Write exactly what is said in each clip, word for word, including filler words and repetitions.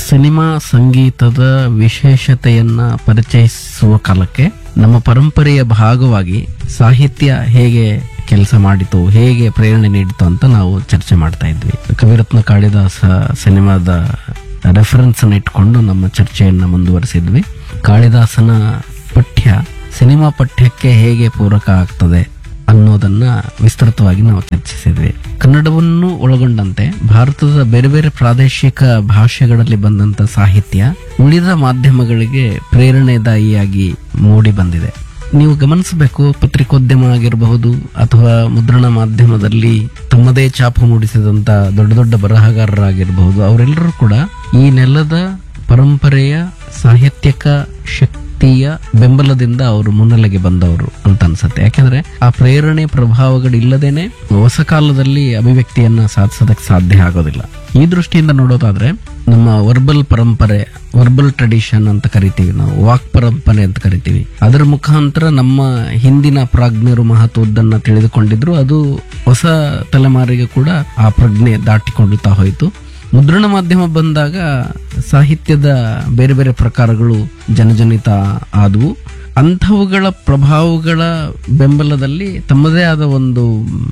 Cinema ಸಂಗೀತದ ವಿಶೇಷತೆಯನ್ನ ಪರಿಚಯಿಸುವ ಕಾಲಕ್ಕೆ ನಮ್ಮ ಪರಂಪರೆಯ ಭಾಗವಾಗಿ ಸಾಹಿತ್ಯ ಹೇಗೆ ಕೆಲಸ ಮಾಡಿತು, ಹೇಗೆ ಪ್ರೇರಣೆ ನೀಡಿತು ಅಂತ ನಾವು ಚರ್ಚೆ ಮಾಡ್ತಾ ಇದ್ವಿ. ಕವಿರತ್ನ ಕಾಳಿದಾಸ ಸಿನಿಮಾದ ರೆಫರೆನ್ಸ್ ಅನ್ನು ಇಟ್ಕೊಂಡು ನಮ್ಮ ಚರ್ಚೆಯನ್ನ ಮುಂದುವರಿಸಿದ್ವಿ. ಕಾಳಿದಾಸನ ಪಠ್ಯ ಸಿನಿಮಾ ಪಠ್ಯಕ್ಕೆ ಹೇಗೆ ಪೂರಕ ಆಗ್ತದೆ ಅನ್ನೋದನ್ನ ವಿಸ್ತೃತವಾಗಿ ನಾವು ಚರ್ಚಿಸಿದ್ವಿ. ಕನ್ನಡವನ್ನು ಒಳಗೊಂಡಂತೆ ಭಾರತದ ಬೇರೆ ಬೇರೆ ಪ್ರಾದೇಶಿಕ ಭಾಷೆಗಳಲ್ಲಿ ಬಂದಂತ ಸಾಹಿತ್ಯ ಉಳಿದ ಮಾಧ್ಯಮಗಳಿಗೆ ಪ್ರೇರಣೆದಾಯಿಯಾಗಿ ಮೂಡಿ ಬಂದಿದೆ. ನೀವು ಗಮನಿಸಬೇಕು, ಪತ್ರಿಕೋದ್ಯಮ ಆಗಿರಬಹುದು ಅಥವಾ ಮುದ್ರಣ ಮಾಧ್ಯಮದಲ್ಲಿ ತಮ್ಮದೇ ಛಾಪು ಮೂಡಿಸಿದಂತ ದೊಡ್ಡ ದೊಡ್ಡ ಬರಹಗಾರರಾಗಿರಬಹುದು, ಅವರೆಲ್ಲರೂ ಕೂಡ ಈ ನೆಲದ ಪರಂಪರೆಯ ಸಾಹಿತ್ಯಕ ಶಕ್ತಿಯ ಬೆಂಬಲದಿಂದ ಅವರು ಮುನ್ನೆಲೆಗೆ ಬಂದವರು ಅಂತ ಅನ್ಸುತ್ತೆ. ಯಾಕೆಂದ್ರೆ ಆ ಪ್ರೇರಣೆ ಪ್ರಭಾವಗಳಿಲ್ಲದೇನೆ ಹೊಸ ಕಾಲದಲ್ಲಿ ಅಭಿವ್ಯಕ್ತಿಯನ್ನ ಸಾಧಿಸೋದಕ್ಕೆ ಸಾಧ್ಯ ಆಗೋದಿಲ್ಲ. ಈ ದೃಷ್ಟಿಯಿಂದ ನೋಡೋದಾದ್ರೆ ನಮ್ಮ ವರ್ಬಲ್ ಪರಂಪರೆ, ವರ್ಬಲ್ ಟ್ರೆಡಿಷನ್ ಅಂತ ಕರಿತೀವಿ ನಾವು, ವಾಕ್ ಪರಂಪರೆ ಅಂತ ಕರಿತೀವಿ. ಅದರ ಮುಖಾಂತರ ನಮ್ಮ ಹಿಂದಿನ ಪ್ರಾಜ್ಞರು ಮಹತ್ವದನ್ನ ತಿಳಿದುಕೊಂಡಿದ್ರು. ಅದು ಹೊಸ ತಲೆಮಾರಿಗೆ ಕೂಡ ಆ ಪ್ರಜ್ಞೆ ದಾಟಿಕೊಳ್ಳುತ್ತಾ ಹೋಯಿತು. ಮುದ್ರಣ ಮಾಧ್ಯಮ ಬಂದಾಗ ಸಾಹಿತ್ಯದ ಬೇರೆ ಬೇರೆ ಪ್ರಕಾರಗಳು ಜನಜನಿತ ಆದವು. ಅಂಥವುಗಳ ಪ್ರಭಾವಗಳ ಬೆಂಬಲದಲ್ಲಿ ತಮ್ಮದೇ ಆದ ಒಂದು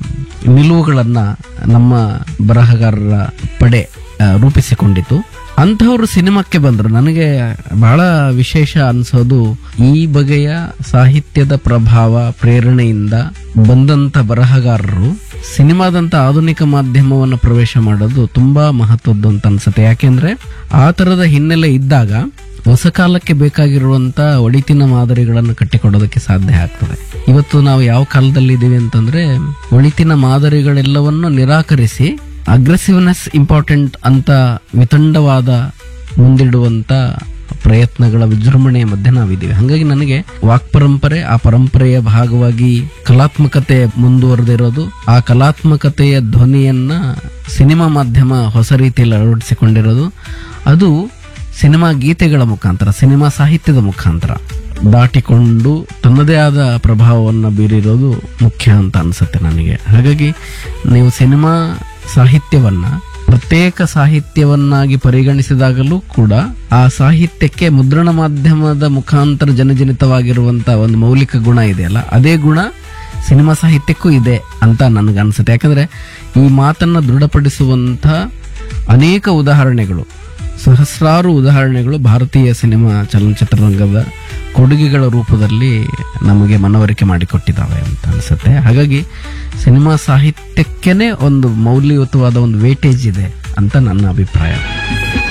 ನಿಲುವುಗಳನ್ನ ನಮ್ಮ ಬರಹಗಾರರ ಪಡೆ ರೂಪಿಸಿಕೊಂಡಿತು. ಅಂಥವರು ಸಿನಿಮಾಕ್ಕೆ ಬಂದರು. ನನಗೆ ಬಹಳ ವಿಶೇಷ ಅನ್ಸೋದು, ಈ ಬಗೆಯ ಸಾಹಿತ್ಯದ ಪ್ರಭಾವ ಪ್ರೇರಣೆಯಿಂದ ಬಂದಂತ ಬರಹಗಾರರು ಸಿನಿಮಾದಂತ ಆಧುನಿಕ ಮಾಧ್ಯಮವನ್ನು ಪ್ರವೇಶ ಮಾಡೋದು ತುಂಬಾ ಮಹತ್ವದ್ದು ಅಂತ ಅನ್ಸುತ್ತೆ. ಯಾಕೆಂದ್ರೆ ಆ ತರದ ಹಿನ್ನೆಲೆ ಇದ್ದಾಗ ಹೊಸ ಕಾಲಕ್ಕೆ ಬೇಕಾಗಿರುವಂತ ಒಳಿತಿನ ಮಾದರಿಗಳನ್ನು ಕಟ್ಟಿಕೊಡೋದಕ್ಕೆ ಸಾಧ್ಯ ಆಗ್ತದೆ. ಇವತ್ತು ನಾವು ಯಾವ ಕಾಲದಲ್ಲಿ ಇದ್ದೀವಿ ಅಂತಂದ್ರೆ, ಒಳಿತಿನ ಮಾದರಿಗಳೆಲ್ಲವನ್ನು ನಿರಾಕರಿಸಿ ಅಗ್ರೆಸಿವ್ನೆಸ್ ಇಂಪಾರ್ಟೆಂಟ್ ಅಂತ ವಿತಂಡವಾದ ಮುಂದಿಡುವಂತ ಪ್ರಯತ್ನಗಳ ವಿಜೃಂಭಣೆಯ ಮಧ್ಯೆ ನಾವಿದ್ದೀವಿ. ಹಾಗಾಗಿ ನನಗೆ ವಾಕ್ ಪರಂಪರೆ, ಆ ಪರಂಪರೆಯ ಭಾಗವಾಗಿ ಕಲಾತ್ಮಕತೆ ಮುಂದುವರೆದಿರೋದು, ಆ ಕಲಾತ್ಮಕತೆಯ ಧ್ವನಿಯನ್ನ ಸಿನಿಮಾ ಮಾಧ್ಯಮ ಹೊಸ ರೀತಿಯಲ್ಲಿ ಅಳವಡಿಸಿಕೊಂಡಿರೋದು, ಅದು ಸಿನಿಮಾ ಗೀತೆಗಳ ಮುಖಾಂತರ, ಸಿನಿಮಾ ಸಾಹಿತ್ಯದ ಮುಖಾಂತರ ದಾಟಿಕೊಂಡು ತನ್ನದೇ ಆದ ಪ್ರಭಾವವನ್ನು ಬೀರಿರೋದು ಮುಖ್ಯ ಅಂತ ಅನ್ಸುತ್ತೆ ನನಗೆ. ಹಾಗಾಗಿ ನೀವು ಸಿನಿಮಾ ಸಾಹಿತ್ಯವನ್ನ ಪ್ರತ್ಯೇಕ ಸಾಹಿತ್ಯವನ್ನಾಗಿ ಪರಿಗಣಿಸಿದಾಗಲೂ ಕೂಡ ಆ ಸಾಹಿತ್ಯಕ್ಕೆ ಮುದ್ರಣ ಮಾಧ್ಯಮದ ಮುಖಾಂತರ ಜನಜನಿತವಾಗಿರುವಂತಹ ಒಂದು ಮೌಲಿಕ ಗುಣ ಇದೆಯಲ್ಲ, ಅದೇ ಗುಣ ಸಿನಿಮಾ ಸಾಹಿತ್ಯಕ್ಕೂ ಇದೆ ಅಂತ ನನಗನ್ಸುತ್ತೆ. ಯಾಕಂದ್ರೆ ಈ ಮಾತನ್ನ ದೃಢಪಡಿಸುವಂತ ಅನೇಕ ಉದಾಹರಣೆಗಳು, ಸಹಸ್ರಾರು ಉದಾಹರಣೆಗಳು ಭಾರತೀಯ ಸಿನಿಮಾ ಚಲನಚಿತ್ರರಂಗದ ಕೊಡುಗೆಗಳ ರೂಪದಲ್ಲಿ ನಮಗೆ ಮನವರಿಕೆ ಮಾಡಿಕೊಟ್ಟಿದ್ದಾವೆ ಅಂತ ಅನ್ಸುತ್ತೆ. ಹಾಗಾಗಿ ಸಿನಿಮಾ ಸಾಹಿತ್ಯಕ್ಕೇನೆ ಒಂದು ಮೌಲ್ಯಯುತವಾದ ಒಂದು ವೇಟೇಜ್ ಇದೆ ಅಂತ ನನ್ನ ಅಭಿಪ್ರಾಯ.